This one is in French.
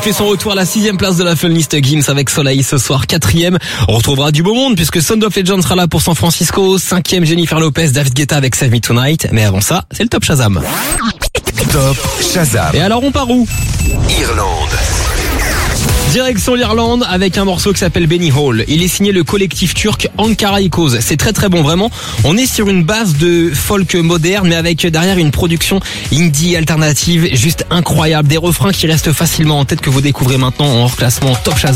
fait son retour à la 6e place de la Funlist. Gims avec Soleil ce soir 4e. On retrouvera du beau monde puisque Sound of Legend sera là pour San Francisco. 5e Jennifer Lopez, David Guetta avec Save Me Tonight. Mais avant ça, c'est le Top Shazam. Top Shazam. Et alors on part où? Irlande. Direction l'Irlande avec un morceau qui s'appelle Benny Hall. Il est signé le collectif turc Ankara Echoes. C'est très très bon vraiment. On est sur une base de folk moderne mais avec derrière une production indie alternative juste incroyable. Des refrains qui restent facilement en tête que vous découvrez maintenant en hors classement Top Shazam.